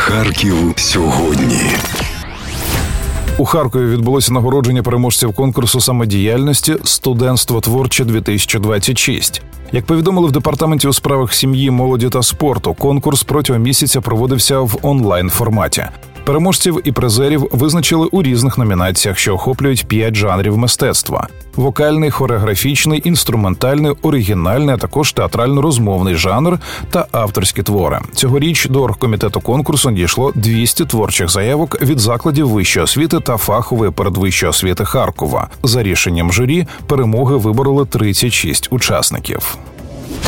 Харків сьогодні. У Харкові відбулося нагородження переможців конкурсу самодіяльності «Студентство творче-2026». Як повідомили в Департаменті у справах сім'ї, молоді та спорту, конкурс протягом місяця проводився в онлайн-форматі. Переможців і призерів визначили у різних номінаціях, що охоплюють 5 жанрів мистецтва – вокальний, хореографічний, інструментальний, оригінальний, а також театрально-розмовний жанр та авторські твори. Цьогоріч до оргкомітету конкурсу надійшло 200 творчих заявок від закладів вищої освіти та фахової передвищої освіти Харкова. За рішенням журі перемоги вибороли 36 учасників.